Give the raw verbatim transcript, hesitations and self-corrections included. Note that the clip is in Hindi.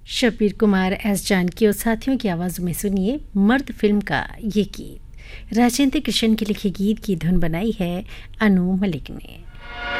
शब्बीर कुमार, एस जानकी और साथियों की आवाज़ों में सुनिए मर्द फिल्म का ये गीत। राजेंद्र कृष्ण के लिखे गीत की धुन बनाई है अनु मलिक ने।